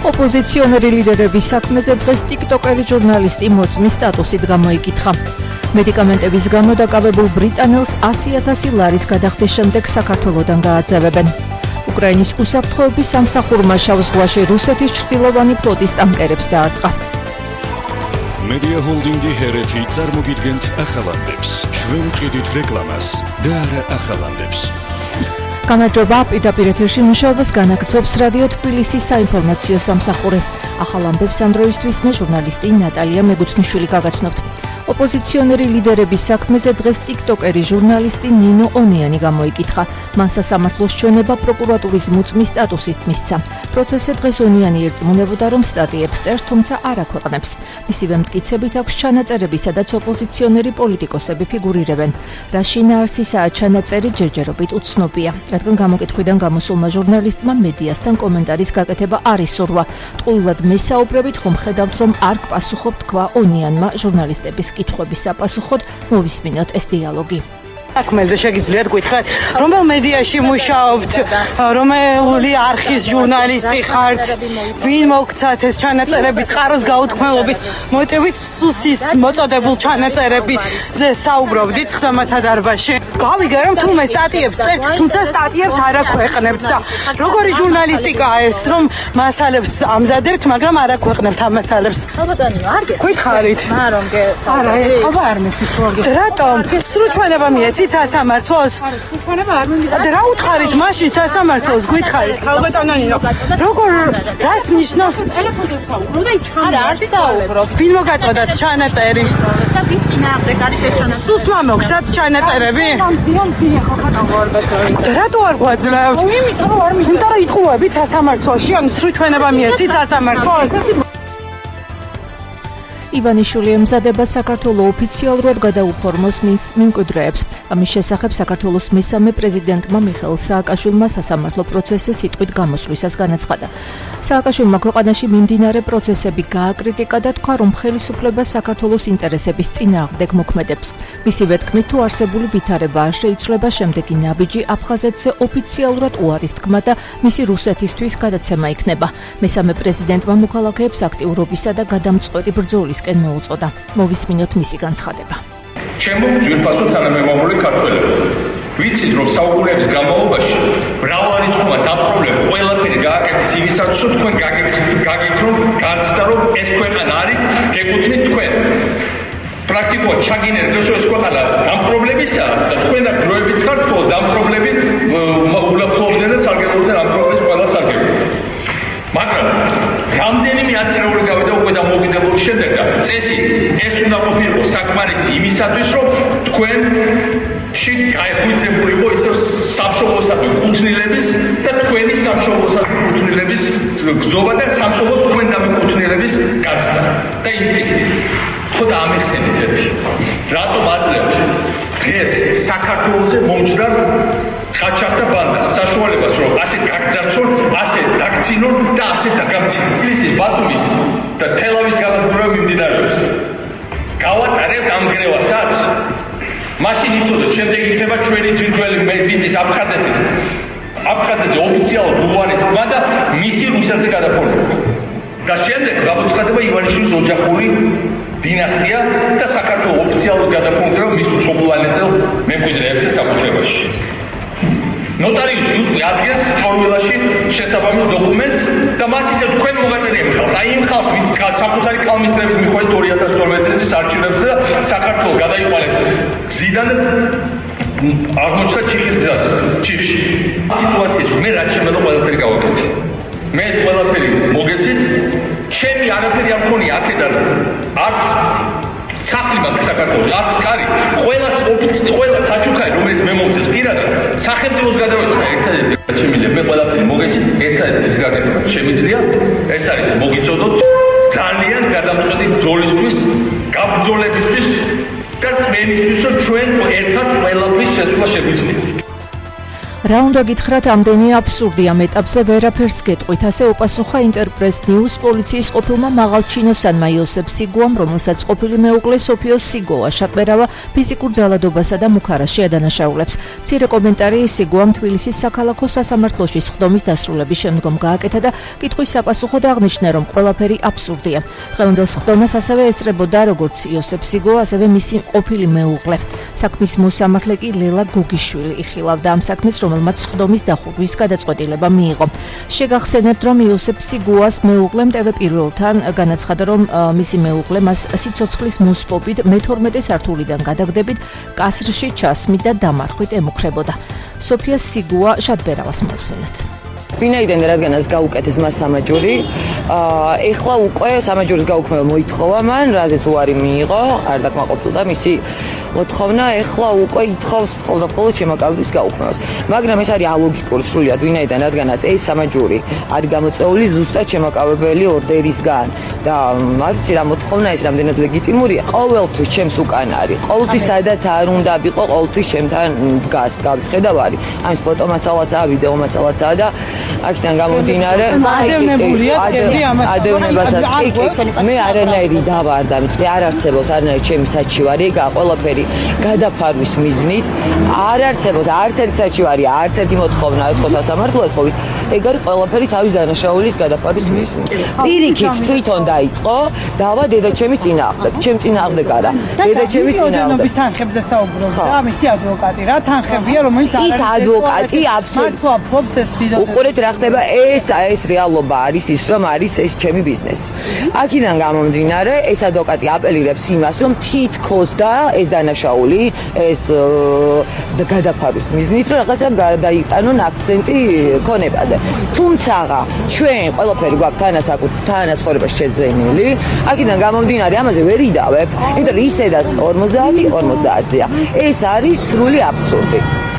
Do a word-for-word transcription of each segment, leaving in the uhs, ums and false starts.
ოპოზიციონერი ლიდერების საქმეზე დღეს ტიკტოკერი ჟურნალისტი მოწმის სტატუსით გამოიკითხა. მედიკამენტების გამო დაკავებულ ბრიტანელს ასი ათასი ლარის გადახდის შემდეგ საქართველოდან გააძევებენ. უკრაინის უსაფრთხოების სამსახურმა შავ ზღვაში რუსეთის ჩრდილოვანი ფლოტის ტანკერებს დაარტყა. Media Holding-ი ჰერეთი წარმოგიდგენთ ახალამდებს. ჩვენ ვყიდით რეკლამას და არა ახალამდებს. გამარჯობა, პირდაპირ ეთერში მუშაობას განაგრძობს რადიო თბილისის საინფორმაციო სამსახური. ახალამდებს ამ დროისთვის მე ჟურნალისტი ნატალია მეგუთნიშვილი გაგაცნობთ. ოპოზიციონერი ლიდერების საქმეზე დღეს ტიკტოკერი ჟურნალისტი ნინო ონიანი გამოიკითხა. მან სასამართლოს ჩვენება პროკურატურის მოწმის სტატუსით მისცა. პროცესზე დღეს ონიანი ერწმუნებოდა, რომ სტატიებს წერს, თუმცა არ აქვეყნებს. მისივე მტკიცებით აქვს ჩანაწერები, სადაც ოპოზიციონერი პოლიტიკოსები ფიგურირებენ. რა შინაარსისაა ჩანაწერი ჯერჯერობით უცნობია, რადგან გამოკითხვიდან გამოსულმა ჟურნალისტმა მედიასთან კომენტარის გაკეთება არ ისურვა. ტყუილად მესაუბრებით ხომ ხედავთ, რომ არ გპასუხობ, თქვა ონიანმა ჟურნალისტების კითხვების საპასუხოდ. მოვისმინოთ ეს დიალოგი. საქმეზე შეგიძლიათ გითხრათ, რომელ მედიაში მუშაობთ, რომელი არხის ჟურნალისტი ხართ, ვინ მოგცათ ეს ჩანაწერები წყაროს გაუთქმელობის მოტივით სუსის მოწოდებულ ჩანაწერებზე საუბრობდით ხდომათა დარბაზში. გავიგე, რომ თუმე სტატიებს წერთ, თუმცა სტატიებს არ აქვეყნებთ და როგორი ჟურნალისტიკაა ეს, რომ მასალებს ამზადებთ, მაგრამ არ აქვეყნებთ ამ მასალებს. ალბათანო, არ გესმის. გითხარით. არა, მგეს. არა, ეხლა არ მესმის ვარგე. რატომ? სრუჩვენება მიეცით სასამართლოს? სრუჩვენება არ მომიდა. და რა უთხარით მაშინ სასამართლოს გითხარით? ხალბატონო ნინო. როგორ რას ნიშნავს? ტელეფონზე საუბრო და ჩამო. არ საუბრო. ვინ მოგაწოდათ ჩანაწერი? და ვის წინააღმდეგ არის ეს ჩანაწერი? სუსმა მოგცათ ჩანაწერები? რატო არ გვაძლევთ? იმიტომ რომ არ მიგე. იმიტომ რომ იტყუებით სასამართლოში, ან სრუჩვენება მიეცით სასამართლოს? ივანიშვილი ემზადება საქართველოს ოფიციალურად გადაუფორმოს მის მემკვიდრეებს. ამის შესახებ საქართველოს მესამე პრეზიდენტმა მიხეილ სააკაშვილმა სასამართლო პროცესზე სიტყვით გამოსვლისას განაცხადა. სააკაშვილმა ქვეყანაში მიმდინარე პროცესები გააკრიტიკა და თქვა, რომ ხელისუფლება საქართველოს ინტერესების წინააღმდეგ მოქმედებს. მისივე თქმით, თუ არსებული ვითარება არ შეიცვლება, შემდეგი ნაბიჯი აფხაზეთზე ოფიციალურად უარის თქმა და მისი რუსეთისთვის გადაცემა იქნება. მესამე პრეზიდენტმა მოქალაქეებს აქტიურობისა და გადამწყვეტი ბრძოლის კენ მოუწოდა. მოვისმინოთ მისი განცხადება. ჩემო ძვირფასო თანამემამულე ქართველებო, ვიცით, რომ საუკუნეების განმავლობაში მრავალრიცხოვან დაპყრობლებს ყველაფერი გააკეთეს იმისათვის, რომ თქვენ გაგიგეთ, რომ გაცდა, რომ ეს ქვეყანა არის გეკუთვნით თქვენ. პრაქტიკულად ჩაგინერგეს, რომ ეს ქვეყანა დამპყრობლებისა და თქვენ აქ დროებით ხართ, რომ დამპყრობლები ულაფლობდნენ და სარგებლობდნენ ამ პრობლემის ყველა სარგებლოდ. მაგრამ რამდენიმე ათწლეული გავიდა უკვე და მოვიდებული შემდეგ და წესი ეს უნდა ყოფილიყო საკმარისი იმისათვის, რომ თქვენში გაიხვიძებულიყო ისე სამშობლოსადმი კუთვნილების და თქვენი სამშობლოსადმი კუთვნილების გზობა და სამშობლოს თქვენ დამიკუთვნილების გაცდა და ინსტინქტი. ხო და ამიხსენით ერთი. რატომ აძლევთ დღეს საქართველოსზე მომჭრარ ხაჩახთა ბანდას საშუალებას, რომ ასე გაგძარცვონ, ასე დაგცინონ და ასე დაგამცინონ. თბილისის, ბათუმის და თელავის განადგურება მიმდინარეობს. გავატარებთ ამ გრევასაც? მაშინ იცოდეთ, შემდეგ იქნება ჩვენი ძველი მიწის აფხაზეთის აფხაზეთზე ოფიციალურ ულვარის თქმა და მისი რუსეთზე გადაფორმება. და შემდეგ გამოცხადება ივანიშვილის ოჯახური დინასტია და საქართველოს ოფიციალურად გადაფორმდება მის უცხოპლანეტელ მემკვიდრეებზე საკუთრებაში. ნოტარიუსი ადგენს ჭორვილაში შესაბამის დოკუმენტს და მას ისე თქვენ მოგაწერია მხალს. აი იმ ხალხს, ვინც საკუთარი კალმისტრებით მიხვედით ორი ათას თორმეტი წლის არჩევნებს და საქართველოს გადაიყვანეთ გზიდან და აღმოჩნდა ჩიხის გზას, ჩიხში. სიტუაციაში მე რაც შემიძლია ყველაფერი გავაკეთე. მე ეს ყველაფერი მოგეცით, ჩემი არაფერი არ მქონია აქედან. არც სახლი მაქვს საქართველოში, არც კარი, ყველა ოფიცი, ყველა საჩუქარი, რომელიც მე მომწეს პირადად, სახელმწიფოს გადავეწყდა ერთადერთი შემიძლია მე ყველაფერი მოგეცით, ერთადერთი ის გაკეთება შემიძლია, ეს არის მოგიწოდოთ ძალიან გადამწყვეტი ბრძოლისთვის, გაბრძოლებისთვის და წმენდისთვის, რომ ჩვენ ერთად ყველაფრის შეცვლა შეგვიძლია. რა უნდა გითხრათ, ამდენი აბსურდი ამ ეტაპზე ვერაფერს გეტყვით, ასე უპასუხა ინტერპრეს ნიუს პოლიციის ყოფილმა მაღალჩინოსანმა იოსებ სიგუამ, რომელსაც ყოფილი მეუღლე სოფიო სიგოა შატყერავა ფიზიკურ ძალადობასა და მუქარაში ადანაშაულებს. მცირე კომენტარი სიგუამ თბილისის საქალაქო სასამართლოში სხდომის დასრულების შემდგომ გააკეთა და კითხვის საპასუხოდ აღნიშნა, რომ ყველაფერი აბსურდია. დღევანდელ სხდომას ასევე ესწრებოდა როგორც იოსებ სიგო, ასევე მისი ყოფილი მეუღლე. საქმის მოსამართლე კი ლელა გოგიშვილი იხილავდა ამ საქმეს, რომელმაც სხდომის დახურვის გადაწყვეტილება მიიღო. შეგახსენებთ, რომ იოსებ სიგუას მეუღლემ ტევ პირველთან განაცხადა, რომ მისი მეუღლე მას სიცოცხლის მოსპობით მეთორმეტე სართულიდან გადაგდებით კასრში ჩასმით და დამარხვით ემუქრებოდა. სოფია სიგუა შატბერავას მოვსმინოთ. ვინაიდან რადგანაც გაუკეთეს მას სამაჯური, ეხლა უკვე სამაჯურის გაუქმება მოითხოვა მან, რაზეც უარი მიიღო, არ დაკმაყოფილდა მისი მოთხოვნა, ეხლა უკვე ითხოვს მხოლოდ და მხოლოდ შემოკავების გაუქმებას. მაგრამ ეს არის ალოგიკური სრულიად, ვინაიდან რადგანაც ეს სამაჯური არის გამოწვეული ზუსტად შემოკავებელი ორდერისგან და არ ვიცი რა მოთხოვნა ეს რამდენად ლეგიტიმურია. ყოველთვის ჩემს უკან არის. ყოველთვის სადაც არ უნდა ვიყო, ყოველთვის ჩემთან დგას, გავიხედავარი. ამის ფოტო მასალაცაა, ვიდეო მასალაცაა და აქედან გამომდინარე ადევნებულია თემი ამას ადევნებასაც მე არანაირი დავა არ დამიწყე, არ არსებობს არანაირი ჩემი საჩივარი, ეგა ყველაფერი გადაფარვის მიზნით არ არსებობს არც ერთი საჩივარი, არც ერთი მოთხოვნა ეს ხო სასამართლოა, ხო ეგ არის ყველაფერი თავის დანაშაულის გადაფარვის მიზნით. პირიქით თვითონ დაიწყო დავა დედაჩემის წინააღმდეგ, ჩემ წინააღმდეგ არა, დედაჩემის წინააღმდეგ. ის თანხებზე საუბრობს და მისი ადვოკატი რა თანხებია, რომელიც არის ის ადვოკატი აბსოლუტურად მართლობს ეს ვიდეო. უყურეთ რა ხდება, ეს ეს რეალობა არის ის, რომ არის ეს ჩემი ბიზნესი. აქედან გამომდინარე, ეს ადვოკატი აპელირებს იმას, რომ თითქოს და ეს დანაშაული, ეს გადაფარვის მიზნით, რომ რაღაცა გადაიტანონ აქცენტი ქონებაზე. თუმცა ჩვენ ყველაფერი გვაქვს თანასაკუთრ თანაცხოვრებას შეძენილი. აქედან გამომდინარე, ამაზე ვერ იდავებ, იმიტომ რომ ისედაც ორმოცდაათი ორმოცდაათია. ეს არის სრული აბსურდი.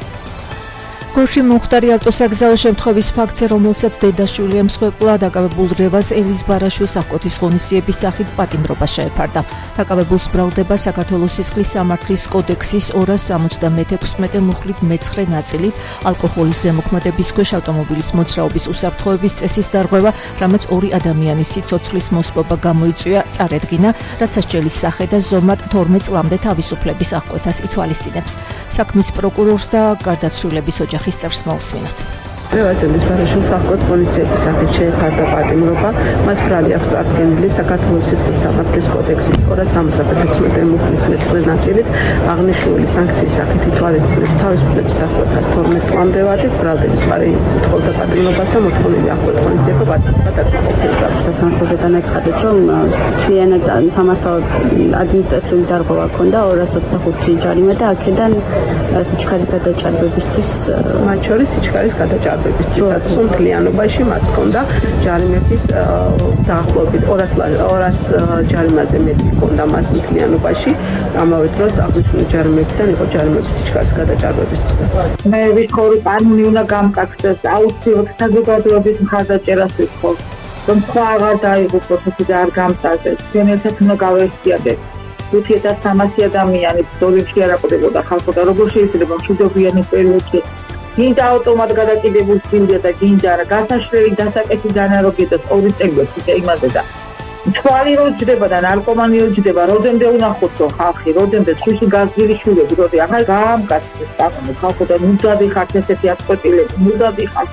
გორში მუხტარი ავტოსაგზაო შემთხვევის ფაქტზე, რომელსაც დედაშვილი ემსხვერპლა, დაკავებულ რევას ელის ბარაშვილს აღკვეთის ღონისძიების სახით პატიმრობა შეეფარდა. დაკავებულს ბრალდება საქართველოს სისხლის სამართლის კოდექსის ორას სამოცდამეექვსმეტე მუხლით მეცხრე ნაწილით ალკოჰოლის ზემოქმედების ქვეშ ავტომობილის მოძრაობის უსაფრთხოების წესის დარღვევა, რამაც ორი ადამიანის სიცოცხლის მოსპობა გამოიწვია, წარედგინა, რაც სასჯელის სახე და ზომად თორმეტ წლამდე თავისუფლების აღკვეთას ითვალისწინებს. საქმის პროკურორს და გარდაცვლილების ოჯახის წერს მოვსმინოთ. რევაზელის ბარაშვილს აღკვეთ ღონისძიების სახით შეეფარდა პატიმრობა, მას ბრალი აქვს წარდგენილი საქართველოს სისხლის სამართლის კოდექსის ორას სამოცდამეექვსმეტე მუხლის მეცხრე ნაწილით აღნიშნული საანქციის სახით ითვალისწინებს თავისუფლების აღკვეთას თორმეტ წლამდე ვადით, ბრალდების მხარე უთხოვდა პატიმრობას და მოთხოვნილი აღკვეთ ღონისძიება პატიმრობა დაკმაყოფილდა. სასამართლოზე განაცხადეთ, რომ მთლიანად სამართალ ადმინისტრაციული დარღვევა ჰქონდა ორას ოცდახუთი ჯარიმა და აქედან სიჩქარის გადაჭარბებისთვის, მათ შორის სიჩქარის გადაჭარბებისთვის სუმთლიანობაში მას ჰქონდა ჯარიმების დაახლოებით ორას ჯარიმაზე მეტი ჰქონდა მას მთლიანობაში, ამავე დროს აღნიშნული ჯარიმებიდან იყო ჯარიმების სიჩქარის გადაჭარბებისთვისაც. მე ვიქორი კანონი უნდა გამკაცდეს, აუცილებლად საზოგადოების მხარდაჭერას ვიქხოვ, რომ სხვა აღარ დაიღუპოს და არ გამწარდეს, ჩვენ ერთად უნდა გავაერთიადეთ. ხუთი ათას სამასი ადამიანი ბრძოლებში არ აყდებოდა ხალხო და როგორ შეიძლება მშვიდობიანი პერიოდში გინდა ავტომატ გადაკიდებულ სილდია და გინდა გასაშლელი დასაკეთი დანაროგია ორი წეგვებში და იმაზე და თვალი რო ჯდება და ნარკომანი რო ჯდება, როდემდე უნახავთო ხალხი, როდემდე სხვისი გაზრდილი შვილები, როდი ახლა გაამკაცდეს კანონი ხალხო და მუდადი ხართ ესეთი აწყვეტილები, მუდადი ხართ.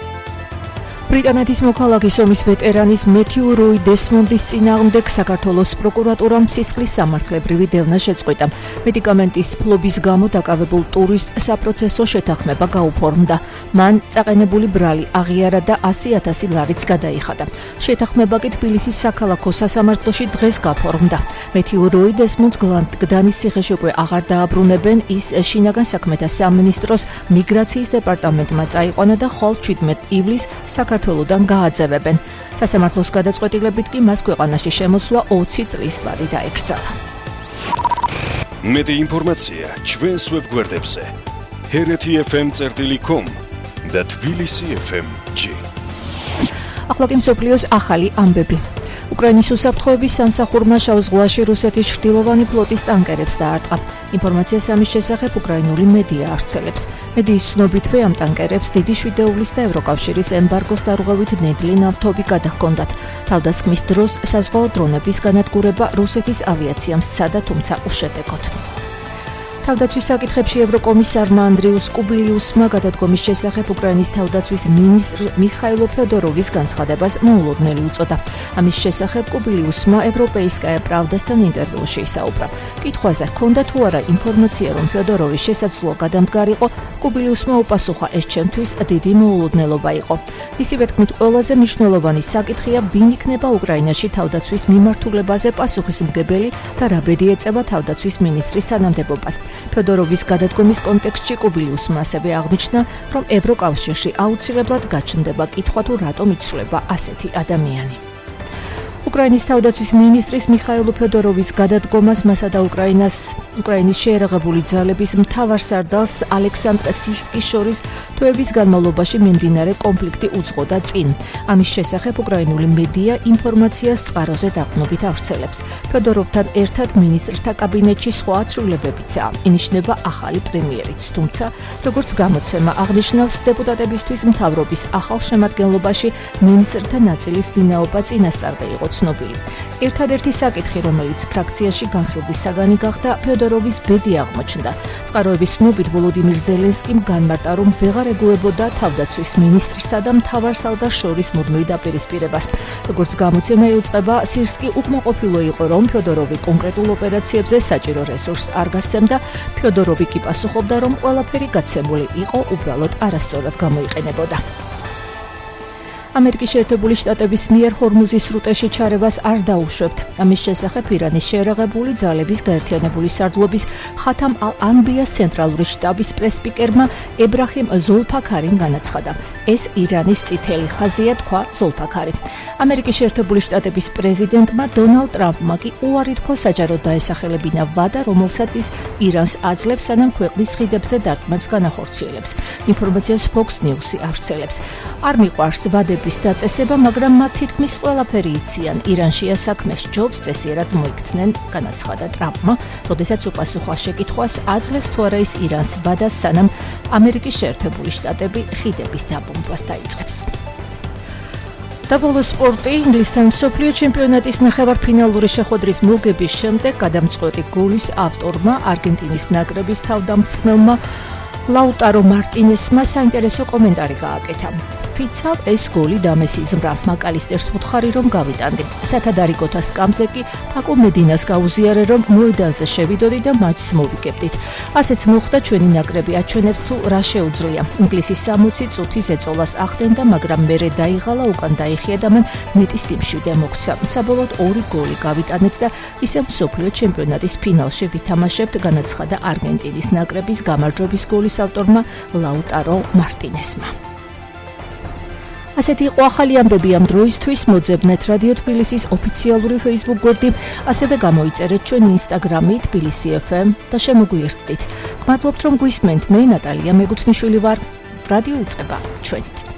ბრიტანეთის მოქალაქის ომის ვეტერანის მეთიუ როი დესმონდის წინააღმდეგ საქართველოს პროკურატურამ სისხლის სამართლებრივი დევნა შეწყვიტა. მედიკამენტის ფლობის გამო დაკავებულ ტურისტს საპროცესო შეთანხმება გაუფორმდა. მან წაყენებული ბრალი აღიარა და ასი ათასი ლარიც გადაიხადა. შეთანხმება კი თბილისის საქალაქო სასამართლოში დღეს გაფორმდა. მეთიუ როი დესმონდს გლანის ციხეში უკვე აღარ დააბრუნებენ, ის შინაგან საქმეთა სამინისტროს მიგრაციის დეპარტამენტმა წაიყვანა და ხვალ შვიდმეტ ივლისს საქართველოდან გააძევებენ. სასამართლოს გადაწყვეტილებით კი მას ქვეყანაში შემოსვლა ოცი წლის ვადი დაეკრძალა. მეტი ინფორმაცია ჩვენს ვებგვერდებზე ჰერეთი ეფ ემ წერტილი კომ და თბილისი ეფ ემ ჯი. ახლა კი მსოფლიოს ახალი ამბები. უკრაინის უსაფრთხოების სამსახურმა შავ ზღვაში რუსეთის ჩრდილოვანი ფლოტის ტანკერებს დაარტყა. ინფორმაციას ამის შესახებ უკრაინული მედია ავრცელებს. მედიის ცნობითვე ამ ტანკერებს დიდი შვიდეულის და ევროკავშირის ემბარგოს დარღვევით ნედლი ნავთობი გადაჰქონდათ. თავდასხმის დროს საზღვაო დრონების განადგურება რუსეთის ავიაციამ სცადა, თუმცა უშედეგოდ. თავდაცვის საკითხებში ევროკომისარმა ანდრიუს კუბილიუსმა გადადგომის შესახებ უკრაინის თავდაცვის მინისტრ მიხაილო ფედოროვის განცხადებას მოულოდნელი უწოდა. ამის შესახებ კუბილიუსმა ევროპეისკაია პრავდასთან ინტერვიუში ისაუბრა. კითხვაზე ჰქონდა თუ არა ინფორმაცია, რომ ფედოროვი შესაძლოა გადამდგარიყო, კუბილიუსმა უპასუხა, ეს ჩემთვის დიდი მოულოდნელობა იყო. მისივე თქმით, ყველაზე მნიშვნელოვანი საკითხია, ვინ იქნება უკრაინაში თავდაცვის მიმართულებაზე პასუხისმგებელი და რა ბედი ეწევა თავდაცვის მინისტრის თანამდებობას. ფედოროვის გადადგომის კონტექსტში კუბილიუსმა ასევე აღნიშნა, რომ ევროკავშირში აუცილებლად გაჩნდება კითხვა, თუ რატომ იცვლება ასეთი ადამიანი. უკრაინის თავდაცვის მინისტრის მიხაილო ფედოროვის გადადგომას მასა და უკრაინას უკრაინის შეერაღებული ძალების მთავარსარდალს ალექსანდრ სირსკის შორის თვეების განმავლობაში მიმდინარე კონფლიქტი უძღოდა წინ. ამის შესახებ უკრაინული მედია ინფორმაციას წყაროზე დაყრდნობით ავრცელებს. ფედოროვთან ერთად მინისტრთა კაბინეტში სხვა აცვლილებებიცაა. ინიშნება ახალი პრემიერიც, თუმცა, როგორც გამოცემა აღნიშნავს, დეპუტატებისთვის მთავრობის ახალ შემადგენლობაში მინისტრთა ნაწილის ვინაობა წინასწარვე იყო ცნობილი. ერთადერთი საკითხი, რომელიც ფრაქციაში განხილვის საგანი გახდა, ფედოროვის ბედი აღმოჩნდა. წყაროების ცნობით ვოლოდიმირ ზელენსკიმ განმარტა, რომ ვეღარ ეგუებოდა თავდაცვის მინისტრსა და მთავარსარდალს შორის მუდმივ დაპირისპირებას. როგორც გამოცემა იუწყება, სირსკი უკმაყოფილო იყო, რომ ფედოროვი კონკრეტულ ოპერაციებზე საჭირო რესურსს არ გასცემდა. ფედოროვი კი პასუხობდა, რომ ყველაფერი გაცემული იყო, უბრალოდ არასწორად გამოიყენებოდა. ამერიკის შეერთებული შტატების მიერ ჰორმუზის სრუტეში ჩარევას არ დაუშვებთ. ამის შესახებ ირანის შეერაღებული ძალების გაერთიანებული სარდლობის ხათამ ალ-ანბიას ცენტრალური შტაბის პრესპიკერმა ებრაჰიმ ზოლფაქარიმ განაცხადა. ეს ირანის წითელი ხაზია, თქვა ზოლფაქარი. ამერიკის შეერთებული შტატების პრეზიდენტმა დონალდ ტრამპმა კი უარი თქვა საჯაროდ დაესახელებინა ვადა, რომელსაც ის ირანს აძლევს, სანამ ქვეყნის ხიდებზე დარტყმებს განახორციელებს. ინფორმაციას Fox News-ი ავრცელებს. არ მიყვარს ვადების დაწესება, მაგრამ მათ თითქმის ყველაფერი იციან. ირანშია საქმე, ჯობს წესიერად მოიქცნენ, განაცხადა ტრამპმა, როდესაც უპასუხა შეკითხვას, აძლევს თუ არა ის ირანს ვადას, სანამ ამერიკის შეერთებული შტატები ხიდების დაბომბვას დაიწყებს. და ბოლოს სპორტი, ინგლისთან მსოფლიო ჩემპიონატის ნახევარფინალური შეხვედრის მოგების შემდეგ გადამწყვეტი გოლის ავტორმა, არგენტინის ნაკრების თავდამსხმელმა ლაუტარო მარტინესმა საინტერესო კომენტარი გააკეთა. ფიცავ ეს გოლი დამესიზმრა, მაკალისტერს უთხარი რომ გავიტანდი. სათადარიგოთა სკამზე კი პაკო მედინას გაუზიარე რომ მოედანზე შევიდოდი და მატჩს მოვიკებდით. ასეც მოხდა, ჩვენი ნაკრები აჩვენებს თუ რა შეუძლია. ინგლისის სამოცი წუთის ეწოლას ახდენდა, მაგრამ მერე დაიღალა, უკან დაიხია და მან მეტი სიმშვიდე მოგვცა. საბოლოოდ ორი გოლი გავიტანეთ და ისე მსოფლიო ჩემპიონატის ფინალში ვითამაშებთ, განაცხადა არგენტინის ნაკრების გამარჯვების გოლის ავტორმა ლაუტარო მარტინესმა. ასეთი იყო ახალი ამბები ამ დროისთვის. მოძებნეთ რადიო თბილისის ოფიციალური Facebook გვერდი, ასევე გამოიწერეთ ჩვენ Instagram-ი თბილისი ეფ ემ და შემოგვიერთდით. გმადლობთ რომ გვისმენთ. მე ნატალია მეგუთნიშვილი ვარ. რადიო იწყება ჩვენით.